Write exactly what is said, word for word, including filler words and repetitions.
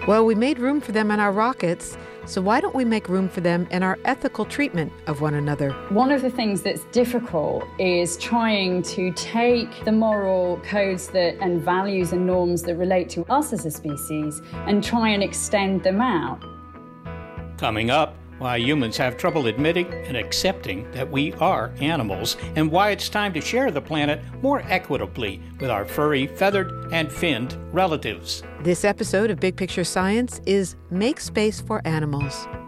Well, we made room for them in our rockets, so why don't we make room for them in our ethical treatment of one another? One of the things that's difficult is trying to take the moral codes that and values and norms that relate to us as a species and try and extend them out. Coming up, why humans have trouble admitting and accepting that we are animals, and why it's time to share the planet more equitably with our furry, feathered, and finned relatives. This episode of Big Picture Science is Make Space for Animals.